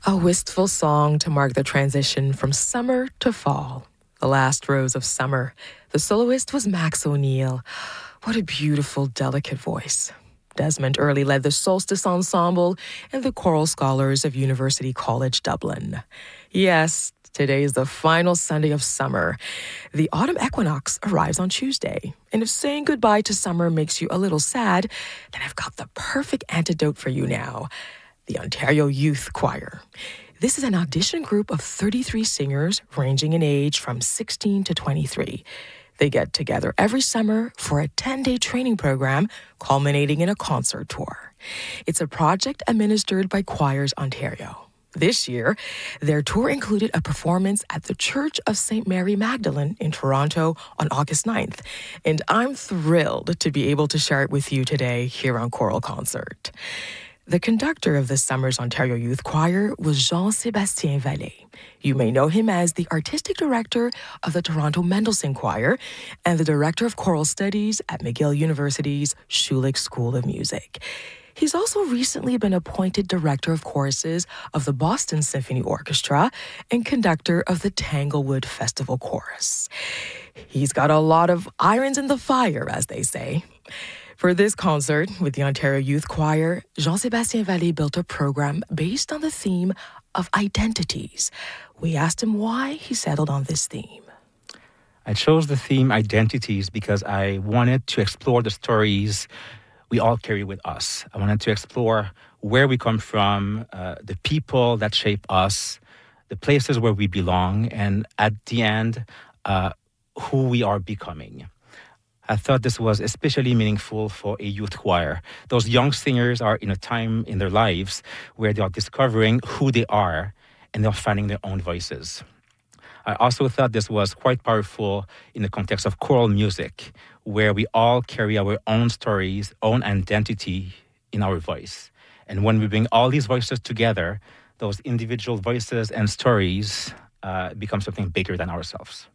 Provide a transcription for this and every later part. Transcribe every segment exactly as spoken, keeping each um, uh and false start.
A wistful song to mark the transition from summer to fall. The last rose of summer. The soloist was Max O'Neill. What a beautiful, delicate voice. Desmond Early led the Solstice Ensemble and the Choral Scholars of University College Dublin. Yes, today is the final Sunday of summer. The autumn equinox arrives on Tuesday. And if saying goodbye to summer makes you a little sad, then I've got the perfect antidote for you now. The Ontario Youth Choir. This is an audition group of thirty-three singers ranging in age from sixteen to twenty-three. They get together every summer for a ten-day training program culminating in a concert tour. It's a project administered by Choirs Ontario. This year, their tour included a performance at the Church of Saint Mary Magdalene in Toronto on August ninth, and I'm thrilled to be able to share it with you today here on Choral Concert. The conductor of this summer's Ontario Youth Choir was Jean-Sébastien Vallée. You may know him as the artistic director of the Toronto Mendelssohn Choir and the director of choral studies at McGill University's Schulich School of Music. He's also recently been appointed director of choruses of the Boston Symphony Orchestra and conductor of the Tanglewood Festival Chorus. He's got a lot of irons in the fire, as they say. For this concert with the Ontario Youth Choir, Jean-Sébastien Vallée built a program based on the theme of identities. We asked him why he settled on this theme. I chose the theme identities because I wanted to explore the stories we all carry with us. I wanted to explore where we come from, uh, the people that shape us, the places where we belong, and at the end, uh, who we are becoming. I thought this was especially meaningful for a youth choir. Those young singers are in a time in their lives where they are discovering who they are and they're finding their own voices. I also thought this was quite powerful in the context of choral music, where we all carry our own stories, own identity in our voice. And when we bring all these voices together, those individual voices and stories uh, become something bigger than ourselves.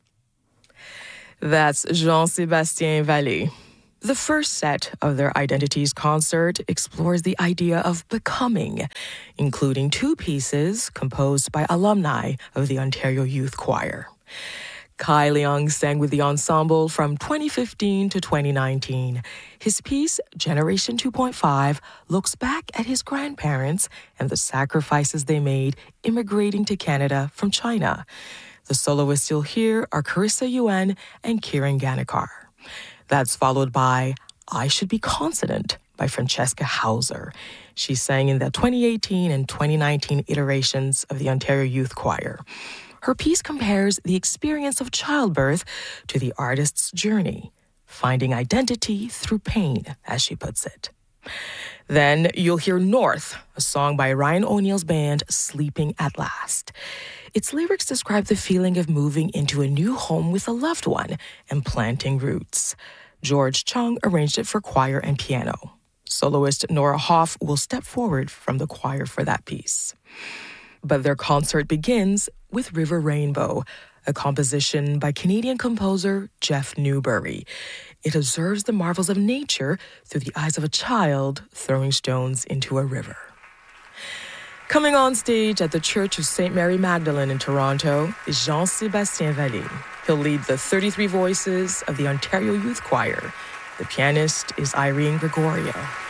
That's Jean-Sébastien Vallée. The first set of their Identities concert explores the idea of becoming, including two pieces composed by alumni of the Ontario Youth Choir. Kai Leung sang with the ensemble from twenty fifteen to twenty nineteen. His piece, Generation two point five, looks back at his grandparents and the sacrifices they made immigrating to Canada from China. The soloists you'll hear are Carissa Yuen and Kieran Ganikar. That's followed by I Should Be Consonant by Francesca Hauser. She sang in the twenty eighteen and twenty nineteen iterations of the Ontario Youth Choir. Her piece compares the experience of childbirth to the artist's journey, finding identity through pain, as she puts it. Then you'll hear North, a song by Ryan O'Neill's band Sleeping at Last. Its lyrics describe the feeling of moving into a new home with a loved one and planting roots. George Chung arranged it for choir and piano. Soloist Nora Hoff will step forward from the choir for that piece. But their concert begins with River Rainbow, a composition by Canadian composer Jeff Newbury. It observes the marvels of nature through the eyes of a child throwing stones into a river. Coming on stage at the Church of Saint Mary Magdalene in Toronto is Jean-Sébastien Vallée. He'll lead the thirty-three voices of the Ontario Youth Choir. The pianist is Irene Gregorio.